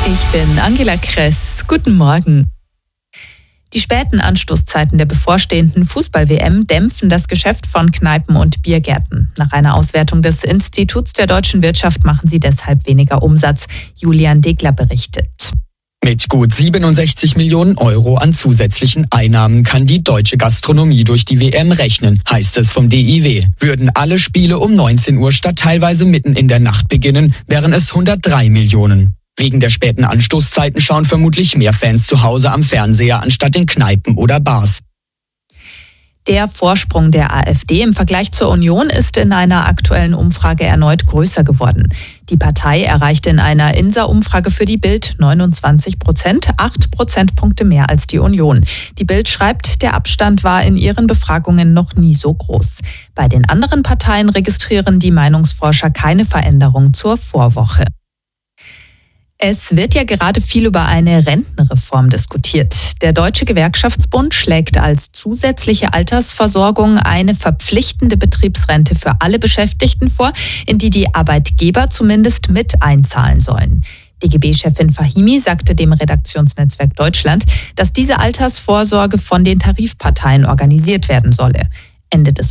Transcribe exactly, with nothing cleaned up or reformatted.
Ich bin Angela Kress. Guten Morgen. Die späten Anstoßzeiten der bevorstehenden Fußball-W M dämpfen das Geschäft von Kneipen und Biergärten. Nach einer Auswertung des Instituts der deutschen Wirtschaft machen sie deshalb weniger Umsatz. Julian Degler berichtet. Mit gut siebenundsechzig Millionen Euro an zusätzlichen Einnahmen kann die deutsche Gastronomie durch die W M rechnen, heißt es vom D I W. Würden alle Spiele um neunzehn Uhr statt teilweise mitten in der Nacht beginnen, wären es hundertdrei Millionen. Wegen der späten Anstoßzeiten schauen vermutlich mehr Fans zu Hause am Fernseher anstatt in Kneipen oder Bars. Der Vorsprung der AfD im Vergleich zur Union ist in einer aktuellen Umfrage erneut größer geworden. Die Partei erreichte in einer I N S A-Umfrage für die Bild neunundzwanzig Prozent, acht Prozentpunkte mehr als die Union. Die Bild schreibt, der Abstand war in ihren Befragungen noch nie so groß. Bei den anderen Parteien registrieren die Meinungsforscher keine Veränderung zur Vorwoche. Es wird ja gerade viel über eine Rentenreform diskutiert. Der Deutsche Gewerkschaftsbund schlägt als zusätzliche Altersversorgung eine verpflichtende Betriebsrente für alle Beschäftigten vor, in die die Arbeitgeber zumindest mit einzahlen sollen. D G B-Chefin Fahimi sagte dem Redaktionsnetzwerk Deutschland, dass diese Altersvorsorge von den Tarifparteien organisiert werden solle. Ende des